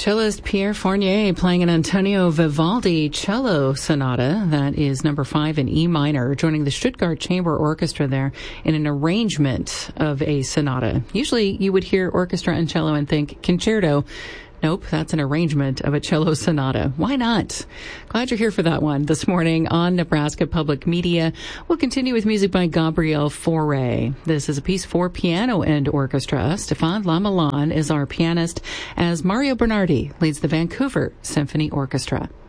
Cellist Pierre Fournier playing an Antonio Vivaldi cello sonata. That is number 5 in E minor, joining the Stuttgart Chamber Orchestra there in an arrangement of a sonata. Usually you would hear orchestra and cello and think concerto. Nope, that's an arrangement of a cello sonata. Why not? Glad you're here for that one this morning on Nebraska Public Media. We'll continue with music by Gabriel Fauré. This is a piece for piano and orchestra. Stéphane Lamellan is our pianist as Mario Bernardi leads the Vancouver Symphony Orchestra.